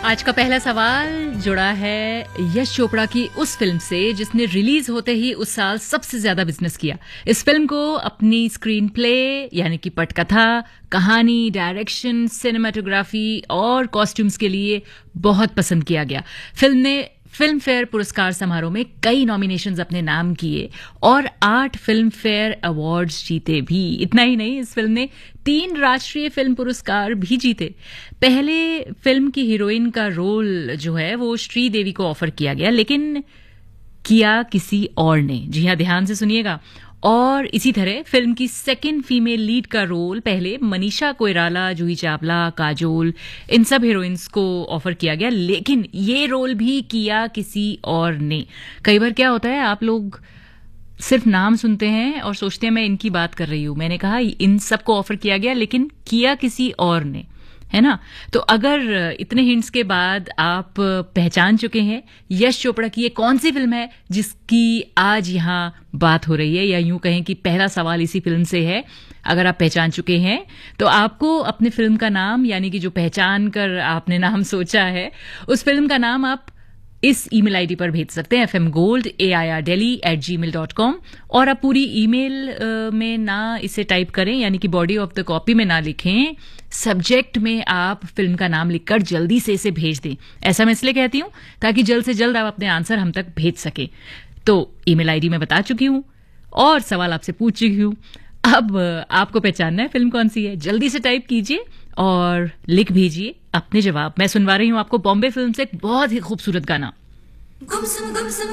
आज का पहला सवाल जुड़ा है यश चोपड़ा की उस फिल्म से जिसने रिलीज होते ही उस साल सबसे ज्यादा बिजनेस किया। इस फिल्म को अपनी स्क्रीन प्ले यानी कि पटकथा, कहानी, डायरेक्शन, सिनेमाटोग्राफी और कॉस्ट्यूम्स के लिए बहुत पसंद किया गया। फिल्म ने फिल्म फेयर पुरस्कार समारोह में कई नॉमिनेशंस अपने नाम किए और 8 फिल्म फेयर अवार्ड्स जीते भी। इतना ही नहीं, इस फिल्म ने 3 राष्ट्रीय फिल्म पुरस्कार भी जीते। पहले फिल्म की हीरोइन का रोल जो है वो श्रीदेवी को ऑफर किया गया, लेकिन किया किसी और ने। जी हाँ, ध्यान से सुनिएगा। और इसी तरह फिल्म की सेकंड फीमेल लीड का रोल पहले मनीषा कोइराला, जूही चावला, काजोल, इन सब हीरोइंस को ऑफर किया गया, लेकिन ये रोल भी किया किसी और ने। कई बार क्या होता है, आप लोग सिर्फ नाम सुनते हैं और सोचते हैं मैं इनकी बात कर रही हूं। मैंने कहा इन सबको ऑफर किया गया, लेकिन किया किसी और ने, है ना। तो अगर इतने हिंट्स के बाद आप पहचान चुके हैं यश चोपड़ा की ये कौन सी फिल्म है जिसकी आज यहां बात हो रही है, या यूं कहें कि पहला सवाल इसी फिल्म से है, अगर आप पहचान चुके हैं तो आपको अपने फिल्म का नाम, यानी कि जो पहचान कर आपने नाम सोचा है उस फिल्म का नाम आप इस ईमेल आईडी पर भेज सकते हैं fmgold@airdelhi@gmail.com। और आप पूरी ईमेल में ना इसे टाइप करें, यानी कि बॉडी ऑफ द कॉपी में ना लिखें, सब्जेक्ट में आप फिल्म का नाम लिखकर जल्दी से इसे भेज दें। ऐसा मैं इसलिए कहती हूं ताकि जल्द से जल्द आप अपने आंसर हम तक भेज सकें। तो ईमेल आईडी मैं बता चुकी हूं और सवाल आपसे पूछ चुकी हूं। अब आपको पहचानना है फिल्म कौन सी है। जल्दी से टाइप कीजिए और लिख भेजिए अपने जवाब। मैं सुनवा रही हूं आपको बॉम्बे फिल्म से एक बहुत ही खूबसूरत गाना।